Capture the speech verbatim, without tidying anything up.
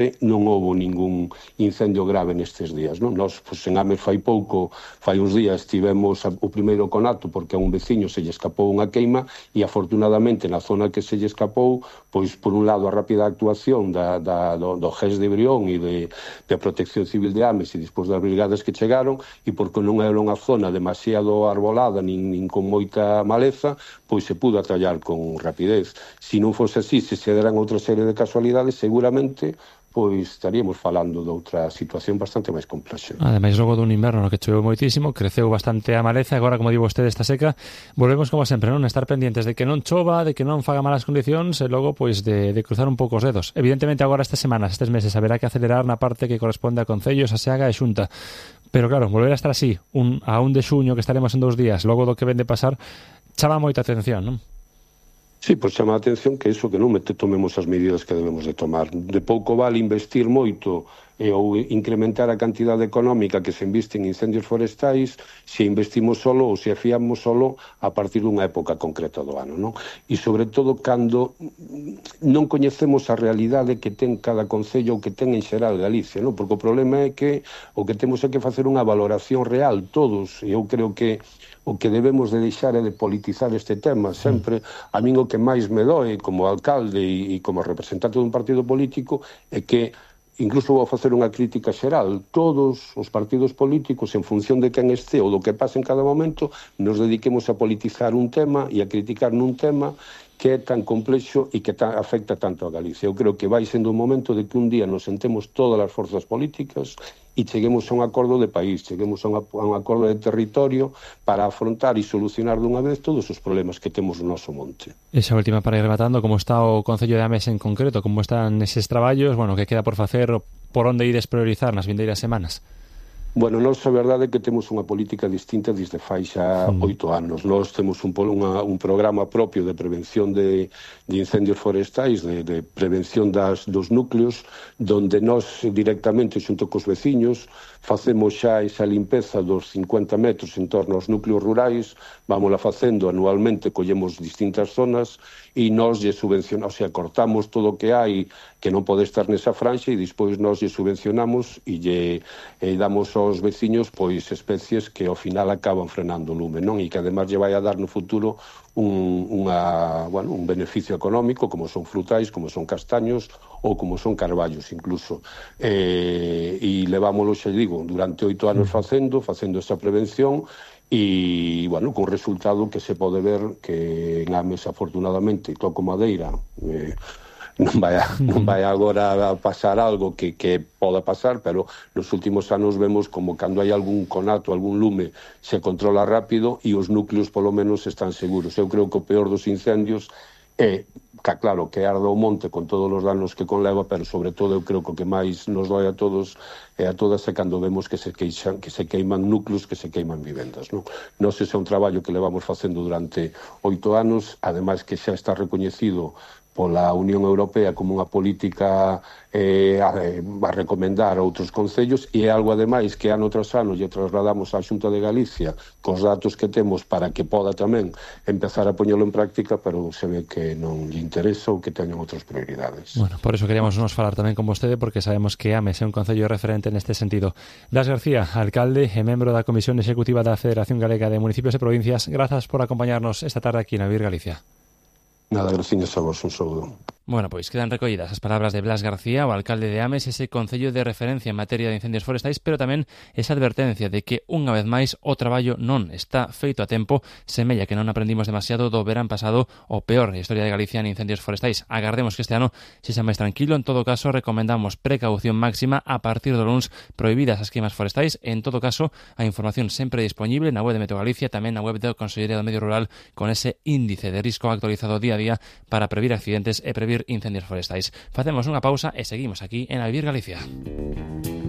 non houbo ningún incendio grave nestes días, non? Nós, pois, en Ames fai pouco, fai uns días, tivemos o primeiro conato porque a un veciño se lle escapou unha queima e, afortunadamente, na zona que se lle escapou, pois, por un lado, a rápida actuación da, da, do, do G E S de Brión e de, de Protección Civil de Ames e despois das brigadas que chegaron, e porque non era unha zona demasiado arbolada nin, nin con moita maleza, pois se pudo atallar con rapidez. Se non fose así, se se deran outra serie de casualidades, seguramente pois estaríamos falando de outra situación bastante máis complexa. Ademais, logo dun inverno no que choveu moitísimo, creceu bastante a maleza, agora, como digo vostede, está seca, volvemos como sempre, non? Estar pendientes de que non chova, de que non faga malas condicións, e logo, pois, de, de cruzar un pouco os dedos. Evidentemente, agora estas semanas, estes meses, haberá que acelerar na parte que corresponde a concellos, a Seaga e Xunta. Pero claro, volver a estar así, un, a un de xuño que estaremos en dous días, logo do que ven de pasar, chama moita atención, non? Sí, pois chama a atención que iso que non mete tomemos as medidas que debemos de tomar. De pouco vale investir moito e ou incrementar a cantidade económica que se inviste en incendios forestais se investimos solo ou se afiamos solo a partir dunha época concreta do ano, non? E sobre todo cando non coñecemos a realidade que ten cada concello ou que ten en xeral Galicia, non? Porque o problema é que o que temos é que facer unha valoración real todos, e eu creo que o que debemos de deixar é de politizar este tema. Sempre, a min o que máis me doe como alcalde e, e como representante dun partido político é que, incluso vou facer unha crítica xeral, todos os partidos políticos, en función de quen este ou do que pase en cada momento, nos dediquemos a politizar un tema e a criticar nun tema que é tan complexo e que ta, afecta tanto a Galicia. Eu creo que vai sendo un momento de que un día nos sentemos todas as forzas políticas e cheguemos a un acordo de país, cheguemos a un, a un acordo de territorio para afrontar e solucionar dunha vez todos os problemas que temos no noso monte. Esa última para ir rematando, como está o Concello de Ames en concreto, como están eses traballos, bueno, que queda por facer, por onde ides priorizar nas vindeiras semanas? Bueno, nós a verdade é que temos unha política distinta desde fai xa oito anos. Nós temos un, unha, un programa propio de prevención de, de incendios forestais, de, de prevención das, dos núcleos, donde nós directamente, xunto cos veciños, facemos xa esa limpeza dos cincuenta metros en torno aos núcleos rurais, vámola facendo anualmente, collemos distintas zonas e nós lle subvencionamos, o sea, cortamos todo o que hai que non pode estar nesa franxa e despois nós lle subvencionamos e lle e damos aos veciños pois especies que ao final acaban frenando o lume, non? E que además lle vai a dar no futuro un, unha, bueno, un beneficio económico, como son frutais, como son castaños ou como son carballos incluso. E, e levámoslo, xa digo, durante oito anos facendo, facendo esa prevención e, bueno, con resultado que se pode ver que en Ames, afortunadamente, toco madeira, eh, non vai, a, non vai agora a pasar algo que, que poda pasar, pero nos últimos anos vemos como cando hai algún conato, algún lume, se controla rápido e os núcleos polo menos están seguros. Eu creo que o peor dos incendios é, que claro, que arda o monte con todos os danos que conleva, pero sobre todo eu creo que o que máis nos dói a todos e a todas é cando vemos que se queixan, que se queiman núcleos, que se queiman vivendas, non? Nos ese é un traballo que levamos facendo durante oito anos, ademais que xa está recoñecido pola Unión Europea como unha política eh, a, a recomendar a outros concellos e é algo ademais que ano tras ano lle trasladamos á Xunta de Galicia cos datos que temos para que poda tamén empezar a poñelo en práctica, pero se ve que non lle interesa ou que teñen outras prioridades. Bueno, por eso queríamos nos falar tamén con vostede, porque sabemos que Ames é un concello referente neste sentido. Blas García, alcalde e membro da Comisión Executiva da Federación Galega de Municipios e Provincias, grazas por acompañarnos esta tarde aquí na Vir Galicia. Nada, gracias a vos, un saúdo. Bueno, pois quedan recollidas as palabras de Blas García, o alcalde de Ames, ese concello de referencia en materia de incendios forestais, pero tamén esa advertencia de que, unha vez máis, o traballo non está feito a tempo. Semella que non aprendimos demasiado do verán pasado, o peor da historia de Galicia en incendios forestais. Agardemos que este ano se xa máis tranquilo. En todo caso, recomendamos precaución máxima a partir do luns, prohibidas as queimas forestais. En todo caso, a información sempre disponible na web de Meteo Galicia, tamén na web da Consellería do Medio Rural, con ese índice de risco actualizado día a día para previr accidentes e previr incendios forestais. Facemos unha pausa e seguimos aquí en Vivir Galicia.